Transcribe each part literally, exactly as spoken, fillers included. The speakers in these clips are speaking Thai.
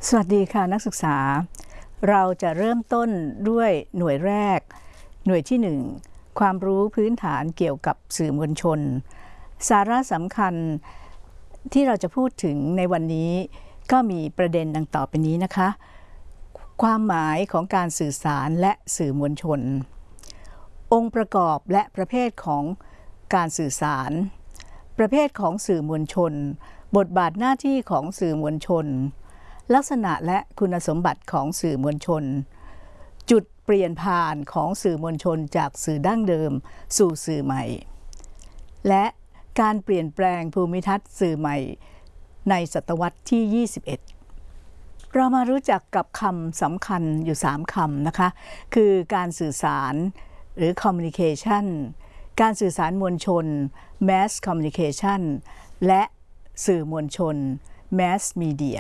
สวัสดีค่ะนักศึกษาเราจะเริ่มต้นด้วยหน่วยแรกหน่วยที่หนึ่งความรู้พื้นฐานเกี่ยวกับสื่อมวลชนสาระสำคัญที่เราจะพูดถึงในวันนี้ก็มีประเด็นดังต่อไปนี้นะคะความหมายของการสื่อสารและสื่อมวลชนองค์ประกอบและประเภทของการสื่อสารประเภทของสื่อมวลชนบทบาทหน้าที่ของสื่อมวลชนลักษณะและคุณสมบัติของสื่อมวลชนจุดเปลี่ยนผ่านของสื่อมวลชนจากสื่อดั้งเดิมสู่สื่อใหม่และการเปลี่ยนแปลงภูมิทัศน์สื่อใหม่ในศตวรรษที่ ยี่สิบเอ็ด เรามารู้จักกับคำสำคัญอยู่สามคำนะคะคือการสื่อสารหรือ communication การสื่อสารมวลชน mass communication และสื่อมวลชน mass media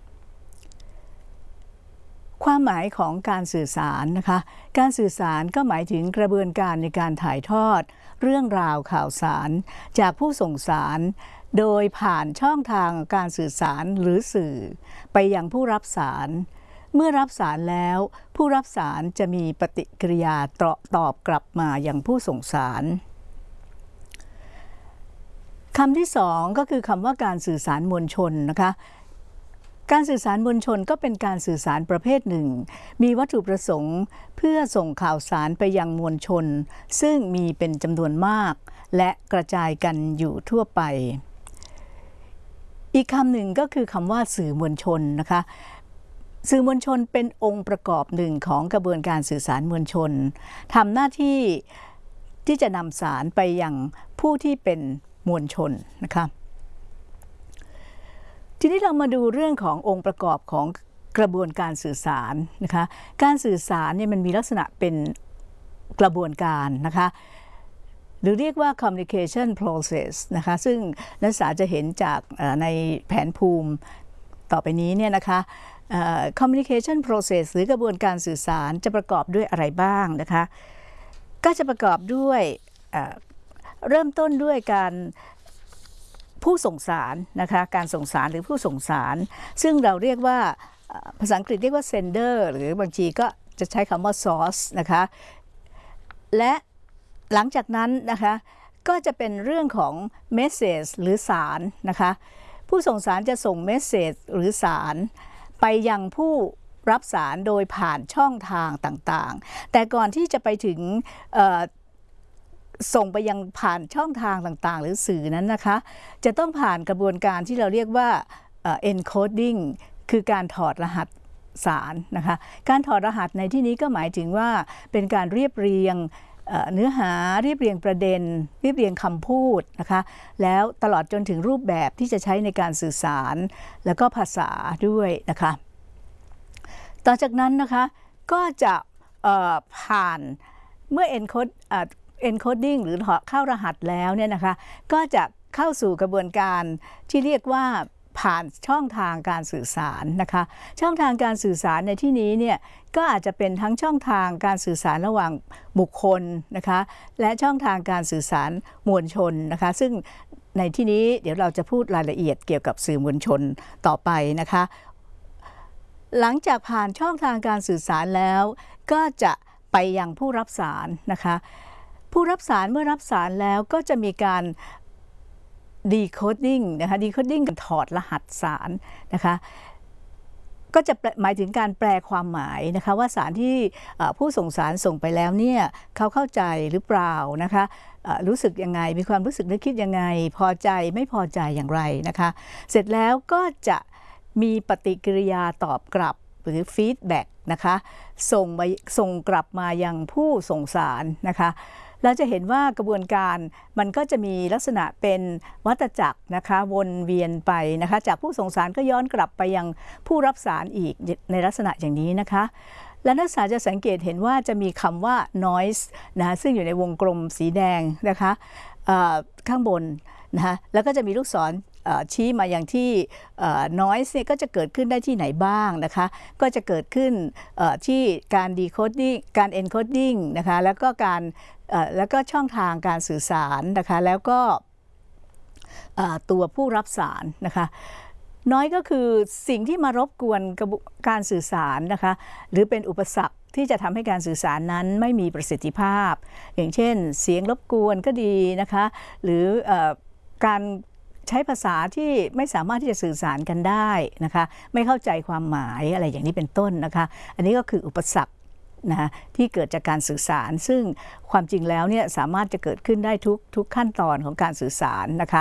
ความหมายของการสื่อสารนะคะการสื่อสารก็หมายถึงกระบวนการในการถ่ายทอดเรื่องราวข่าวสารจากผู้ส่งสารโดยผ่านช่องทางการสื่อสารหรือสื่อไปยังผู้รับสารเมื่อรับสารแล้วผู้รับสารจะมีปฏิกิริยาตอบกลับมายังผู้ส่งสารคำที่สองก็คือคำว่าการสื่อสารมวลชนนะคะการสื่อสารมวลชนก็เป็นการสื่อสารประเภทหนึ่งมีวัตถุประสงค์เพื่อส่งข่าวสารไปยังมวลชนซึ่งมีเป็นจำนวนมากและกระจายกันอยู่ทั่วไปอีกคำหนึ่งก็คือคำว่าสื่อมวลชนนะคะสื่อมวลชนเป็นองค์ประกอบหนึ่งของกระบวนการสื่อสารมวลชนทำหน้าที่ที่จะนำสารไปยังผู้ที่เป็นมวลชนนะคะทีนี้เรามาดูเรื่องขององค์ประกอบของกระบวนการสื่อสารนะคะการสื่อสารเนี่ยมันมีลักษณะเป็นกระบวนการนะคะหรือเรียกว่า communication process นะคะซึ่งนักศึกษาจะเห็นจากในแผนภูมิต่อไปนี้เนี่ยนะคะ communication process หรือกระบวนการสื่อสารจะประกอบด้วยอะไรบ้างนะคะก็จะประกอบด้วยเริ่มต้นด้วยการผู้ส่งสารนะคะการส่งสารหรือผู้ส่งสารซึ่งเราเรียกว่าภาษาอังกฤษเรียกว่า sender หรือบางทีก็จะใช้คำว่า source นะคะและหลังจากนั้นนะคะก็จะเป็นเรื่องของ message หรือสารนะคะผู้ส่งสารจะส่ง message หรือสารไปยังผู้รับสารโดยผ่านช่องทางต่างๆแต่ก่อนที่จะไปถึงส่งไปยังผ่านช่องทางต่างๆหรือสื่อนั้นนะคะจะต้องผ่านกระบวนการที่เราเรียกว่า encoding คือการถอดรหัสสารนะคะการถอดรหัสในที่นี้ก็หมายถึงว่าเป็นการเรียบเรียงเนื้อหาเรียบเรียงประเด็นเรียบเรียงคำพูดนะคะแล้วตลอดจนถึงรูปแบบที่จะใช้ในการสื่อสารแล้วก็ภาษาด้วยนะคะต่อจากนั้นนะคะก็จะผ่านเมื่อ encode encoding หรือเข้ารหัสแล้วเนี่ยนะคะก็จะเข้าสู่กระบวนการที่เรียกว่าผ่านช่องทางการสื่อสารนะคะช่องทางการสื่อสารในที่นี้เนี่ยก็อาจจะเป็นทั้งช่องทางการสื่อสารระหว่างบุคคลนะคะและช่องทางการสื่อสารมวลชนนะคะซึ่งในที่นี้เดี๋ยวเราจะพูดรายละเอียดเกี่ยวกับสื่อมวลชนต่อไปนะคะหลังจากผ่านช่องทางการสื่อสารแล้วก็จะไปยังผู้รับสารนะคะผู้รับสารเมื่อรับสารแล้วก็จะมีการ decoding นะคะ decoding การถอดรหัสสารนะคะก็จะหมายถึงการแปลความหมายนะคะว่าสารที่ผู้ส่งสารส่งไปแล้วเนี่ยเขาเข้าใจหรือเปล่านะคะรู้สึกยังไงมีความรู้สึกนึกคิดยังไงพอใจไม่พอใจอย่างไรนะคะเสร็จแล้วก็จะมีปฏิกิริยาตอบกลับหรือ feedback นะคะส่งไปส่งกลับมายังผู้ส่งสารนะคะเราจะเห็นว่ากระบวนการมันก็จะมีลักษณะเป็นวัฏจักรนะคะวนเวียนไปนะคะจากผู้ส่งสารก็ย้อนกลับไปยังผู้รับสารอีกในลักษณะอย่างนี้นะคะและนักศึกษาจะสังเกตเห็นว่าจะมีคำว่า noise นะซึ่งอยู่ในวงกลมสีแดงนะคะข้างบนนะคะแล้วก็จะมีลูกศรชี้มาอย่างที่ noise เนี่ยก็จะเกิดขึ้นได้ที่ไหนบ้างนะคะก็จะเกิดขึ้นที่การ decoding การ encoding นะคะแล้วก็การแล้วก็ช่องทางการสื่อสารนะคะแล้วก็ตัวผู้รับสารนะคะน้อยก็คือสิ่งที่มารบกวนการสื่อสารนะคะหรือเป็นอุปสรรคที่จะทำให้การสื่อสารนั้นไม่มีประสิทธิภาพอย่างเช่นเสียงรบกวนก็ดีนะคะหรือเอ่อการใช้ภาษาที่ไม่สามารถที่จะสื่อสารกันได้นะคะไม่เข้าใจความหมายอะไรอย่างนี้เป็นต้นนะคะอันนี้ก็คืออุปสรรคนะที่เกิดจากการสื่อสารซึ่งความจริงแล้วเนี่ยสามารถจะเกิดขึ้นได้ทุกทุกขั้นตอนของการสื่อสารนะคะ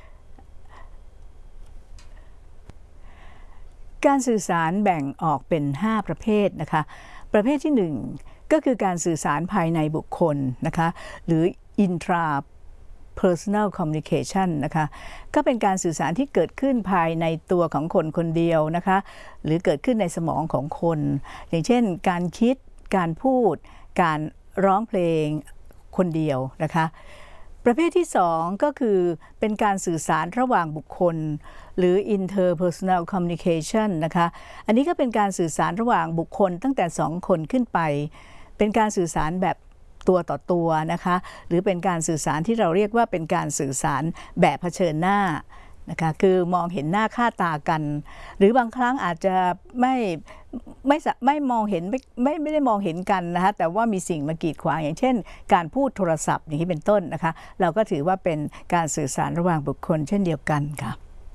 การสื่อสารแบ่งออกเป็นห้าประเภทนะคะประเภทที่หนึ่งก็คือการสื่อสารภายในบุคคลนะคะหรือ intra personal communication นะคะก็เป็นการสื่อสารที่เกิดขึ้นภายในตัวของคนคนเดียวนะคะหรือเกิดขึ้นในสมองของคนอย่างเช่นการคิดการพูดการร้องเพลงคนเดียวนะคะประเภทที่สองก็คือเป็นการสื่อสารระหว่างบุคคลหรือ interpersonal communication นะคะอันนี้ก็เป็นการสื่อสารระหว่างบุคคลตั้งแต่สองคนขึ้นไปเป็นการสื่อสารแบบตัวต่อตัวนะคะหรือเป็นการสื่อสารที่เราเรียกว่าเป็นการสื่อสารแบบเผชิญหน้านะคะคือมองเห็นหน้าค่าตากันหรือบางครั้งอาจจะไม่ไม่ไม่มองเห็นไม่ไม่ไม่ได้มองเห็นกันนะคะแต่ว่ามีสิ่งมากีดขวางอย่างเช่นการพูดโทรศัพท์อย่างนี้เป็นต้นนะคะเราก็ถือว่าเป็นการสื่อสารระหว่างบุคคลเช่นเดียวกันค่ะ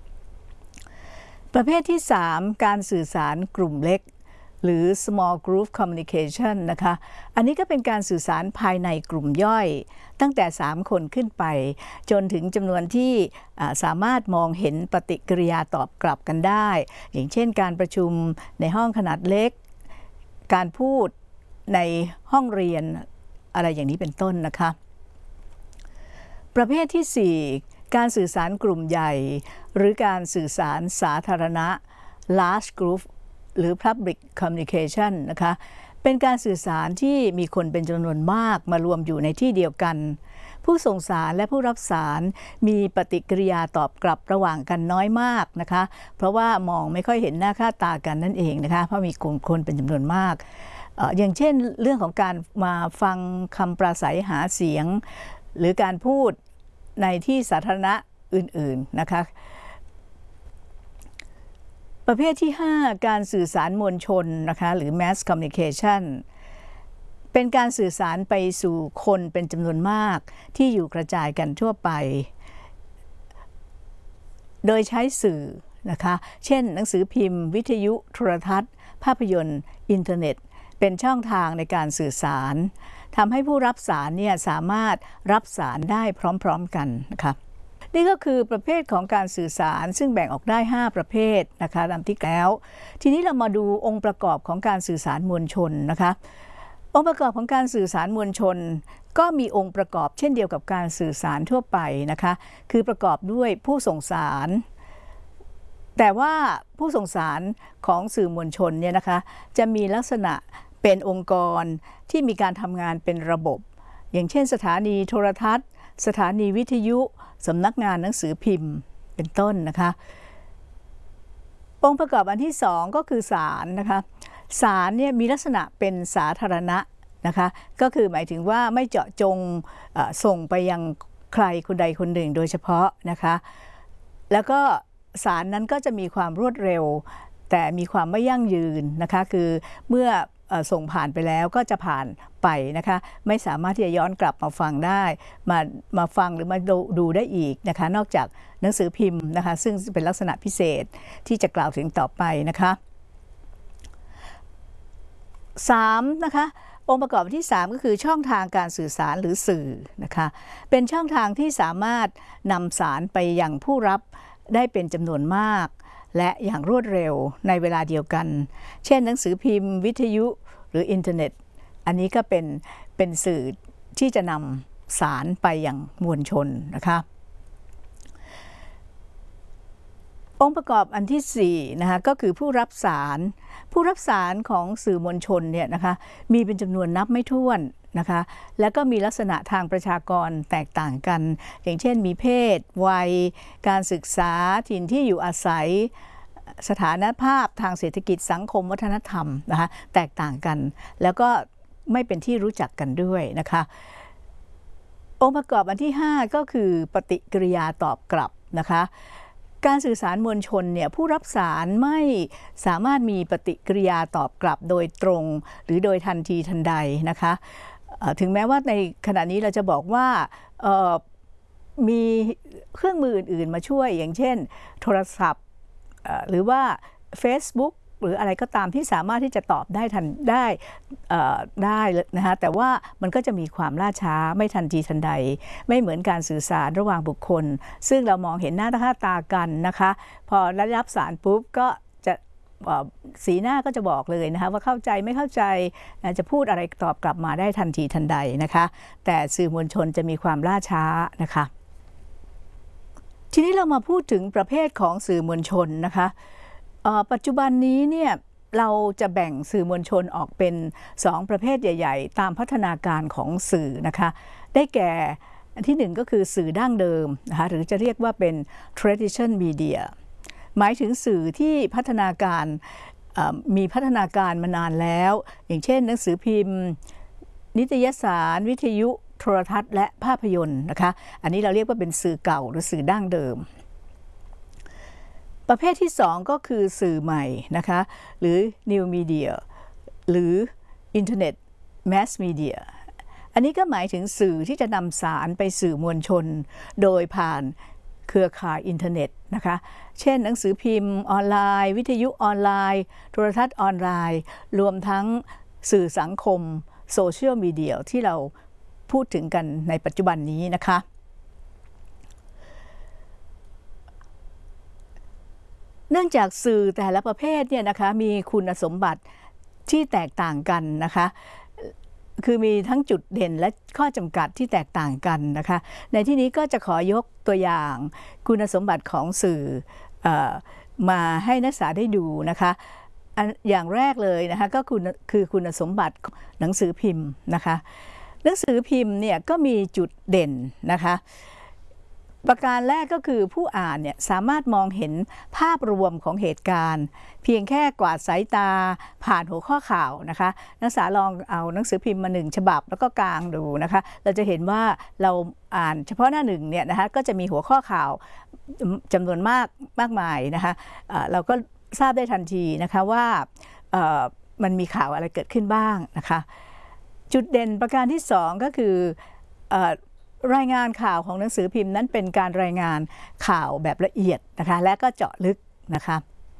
ประเภทที่สามการสื่อสารกลุ่มเล็กหรือ small group communication นะคะอันนี้ก็เป็นการสื่อสารภายในกลุ่มย่อยตั้งแต่สามคนขึ้นไปจนถึงจำนวนที่สามารถมองเห็นปฏิกิริยาตอบกลับกันได้อย่างเช่นการประชุมในห้องขนาดเล็กการพูดในห้องเรียนอะไรอย่างนี้เป็นต้นนะคะประเภทที่สี่การสื่อสารกลุ่มใหญ่หรือการสื่อสารสาธารณะ large groupหรือ Public Communication นะคะเป็นการสื่อสารที่มีคนเป็นจำนวนมากมารวมอยู่ในที่เดียวกันผู้ส่งสารและผู้รับสารมีปฏิกิริยาตอบกลับระหว่างกันน้อยมากนะคะเพราะว่ามองไม่ค่อยเห็นหน้าค่าตากันนั่นเองนะคะเพราะมีกลุ่มคนเป็นจำนวนมากเอ่ออย่างเช่นเรื่องของการมาฟังคำปราศัยหาเสียงหรือการพูดในที่สาธารณะอื่นๆนะคะประเภทที่ห้าการสื่อสารมวลชนนะคะหรือ mass communication เป็นการสื่อสารไปสู่คนเป็นจำนวนมากที่อยู่กระจายกันทั่วไปโดยใช้สื่อนะคะเช่นหนังสือพิมพ์วิทยุโทรทัศน์ภาพยนตร์อินเทอร์เน็ตเป็นช่องทางในการสื่อสารทำให้ผู้รับสารเนี่ยสามารถรับสารได้พร้อมๆกันนะคะนี่ก็คือประเภทของการสื่อสารซึ่งแบ่งออกได้ห้าประเภทนะคะตามที่แล้วทีนี้เรามาดูองค์ประกอบของการสื่อสารมวลชนนะคะองค์ประกอบของการสื่อสารมวลชนก็มีองค์ประกอบเช่นเดียวกับการสื่อสารทั่วไปนะคะคือประกอบด้วยผู้ส่งสารแต่ว่าผู้ส่งสารของสื่อมวลชนเนี่ยนะคะจะมีลักษณะเป็นองค์กรที่มีการทำงานเป็นระบบอย่างเช่นสถานีโทรทัศน์สถานีวิทยุสำนักงานหนังสือพิมพ์เป็นต้นนะคะองค์ประกอบอันที่สองก็คือศาลนะคะศาลเนี่ยมีลักษณะเป็นสาธารณะนะคะก็คือหมายถึงว่าไม่เจาะจงส่งไปยังใครคนใดคนหนึ่งโดยเฉพาะนะคะแล้วก็ศาลนั้นก็จะมีความรวดเร็วแต่มีความไม่ยั่งยืนนะคะคือเมื่อส่งผ่านไปแล้วก็จะผ่านไปนะคะไม่สามารถที่จะย้อนกลับมาฟังได้มามาฟังหรือมาดูดูได้อีกนะคะนอกจากหนังสือพิมพ์นะคะซึ่งเป็นลักษณะพิเศษที่จะกล่าวถึงต่อไปนะคะสามนะคะองค์ประกอบที่สามก็คือช่องทางการสื่อสารหรือสื่อนะคะเป็นช่องทางที่สามารถนำสารไปยังผู้รับได้เป็นจำนวนมากและอย่างรวดเร็วในเวลาเดียวกันเช่นหนังสือพิมพ์วิทยุหรืออินเทอร์เน็ตอันนี้ก็เป็นเป็นสื่อที่จะนำสารไปยังมวลชนนะคะองค์ประกอบอันที่สี่นะคะก็คือผู้รับสารผู้รับสารของสื่อมวลชนเนี่ยนะคะมีเป็นจำนวนนับไม่ถ้วนนะคะแล้วก็มีลักษณะทางประชากรแตกต่างกันอย่างเช่นมีเพศวัยการศึกษาถิ่นที่อยู่อาศัยสถานภาพทางเศรษฐกิจสังคมวัฒนธรรมนะคะแตกต่างกันแล้วก็ไม่เป็นที่รู้จักกันด้วยนะคะองค์ประกอบอันที่ห้าก็คือปฏิกิริยาตอบกลับนะคะการสื่อสารมวลชนเนี่ยผู้รับสารไม่สามารถมีปฏิกิริยาตอบกลับโดยตรงหรือโดยทันทีทันใดนะคะถึงแม้ว่าในขณะนี้เราจะบอกว่ามีเครื่องมืออื่นๆมาช่วยอย่างเช่นโทรศัพท์หรือว่า Facebook หรืออะไรก็ตามที่สามารถที่จะตอบได้ทันได้ได้นะคะแต่ว่ามันก็จะมีความล่าช้าไม่ทันทีทันใดไม่เหมือนการสื่อสารระหว่างบุคคลซึ่งเรามองเห็นหน้าค่าตากันนะคะพอได้รับสารปุ๊บก็จะสีหน้าก็จะบอกเลยนะคะว่าเข้าใจไม่เข้าใจจะพูดอะไรตอบกลับมาได้ทันทีทันใดนะคะแต่สื่อมวลชนจะมีความล่าช้านะคะทีนี้เรามาพูดถึงประเภทของสื่อมวลชนนะคะปัจจุบันนี้เนี่ยเราจะแบ่งสื่อมวลชนออกเป็นสองประเภทใหญ่ๆตามพัฒนาการของสื่อนะคะได้แก่ที่หนึ่งก็คือสื่อดั้งเดิมนะคะหรือจะเรียกว่าเป็น traditional media หมายถึงสื่อที่พัฒนาการมีพัฒนาการมานานแล้วอย่างเช่นหนังสือพิมพ์นิตยสารวิทยุโทรทัศน์และภาพยนตร์นะคะอันนี้เราเรียกว่าเป็นสื่อเก่าหรือสื่อดั้งเดิมประเภทที่สองก็คือสื่อใหม่นะคะหรือ New Media หรือ Internet Mass Media อันนี้ก็หมายถึงสื่อที่จะนำสารไปสื่อมวลชนโดยผ่านเครือข่ายอินเทอร์เน็ตนะคะเช่นหนังสือพิมพ์ออนไลน์วิทยุออนไลน์โทรทัศน์ออนไลน์รวมทั้งสื่อสังคมโซเชียลมีเดียที่เราพูดถึงกันในปัจจุบันนี้นะคะเนื่องจากสื่อแต่ละประเภทเนี่ยนะคะมีคุณสมบัติที่แตกต่างกันนะคะคือมีทั้งจุดเด่นและข้อจำกัดที่แตกต่างกันนะคะในที่นี้ก็จะขอยกตัวอย่างคุณสมบัติของสื่อเอ่อมาให้นักศึกษาได้ดูนะคะอย่างแรกเลยนะคะก็คือคุณสมบัติหนังสือพิมพ์นะคะหนังสือพิมพ์เนี่ยก็มีจุดเด่นนะคะประการแรกก็คือผู้อ่านเนี่ยสามารถมองเห็นภาพรวมของเหตุการณ์เพียงแค่กวาดสายตาผ่านหัวข้อข่าวนะคะนักศึกษาลองเอาหนังสือพิมพ์มาหนึ่งฉบับแล้วก็กางดูนะคะเราจะเห็นว่าเราอ่านเฉพาะหน้าหนึ่งเนี่ยนะคะก็จะมีหัวข้อข่าวจำนวนมากมากมายนะคะเราก็ทราบได้ทันทีนะคะว่ามันมีข่าวอะไรเกิดขึ้นบ้างนะคะจุดเด่นประการที่สองก็คือรายงานข่าวของหนังสือพิมพ์นั้นเป็นการรายงานข่าวแบบละเอียดนะคะและก็เจาะลึกนะคะ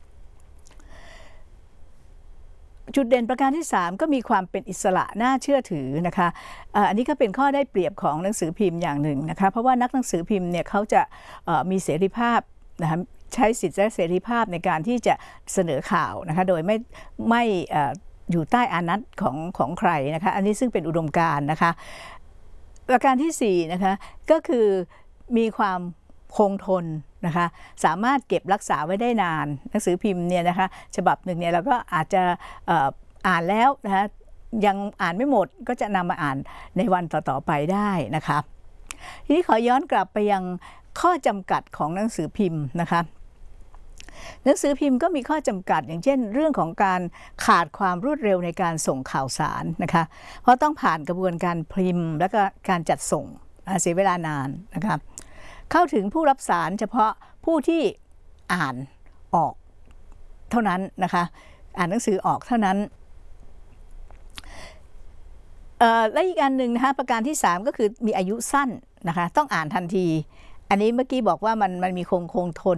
จุดเด่นประการที่สามก็มีความเป็นอิสระน่าเชื่อถือนะคะอันนี้ก็เป็นข้อได้เปรียบของหนังสือพิมพ์อย่างหนึ่งนะคะเพราะว่านักหนังสือพิมพ์เนี่ยเขาจะมีเสรีภาพนะคะใช้สิทธิและเสรีภาพในการที่จะเสนอข่าวนะคะโดยไม่ไม่อยู่ใต้อานัตของของใครนะคะอันนี้ซึ่งเป็นอุดมการณ์นะคะประการที่สี่นะคะก็คือมีความคงทนนะคะสามารถเก็บรักษาไว้ได้นานหนังสือพิมพ์เนี่ยนะคะฉบับหนึ่งเนี่ยเราก็อาจจะอ่านแล้วนะคะยังอ่านไม่หมดก็จะนำมาอ่านในวันต่อๆไปได้นะคะทีนี้ขอย้อนกลับไปยังข้อจำกัดของหนังสือพิมพ์นะคะหนังสือพิมพ์ก็มีข้อจำกัดอย่างเช่นเรื่องของการขาดความรวดเร็วในการส่งข่าวสารนะคะเพราะต้องผ่านกระบวนการพิมพ์และก็การจัดส่งเสียเวลานานนะคะเข้าถึงผู้รับสารเฉพาะผู้ที่อ่านออกเท่านั้นนะคะอ่านหนังสือออกเท่านั้นและอีกอันหนึ่งนะคะประการที่สามก็คือมีอายุสั้นนะคะต้องอ่านทันทีอันนี้เมื่อกี้บอกว่ามันมันมีคงคงทน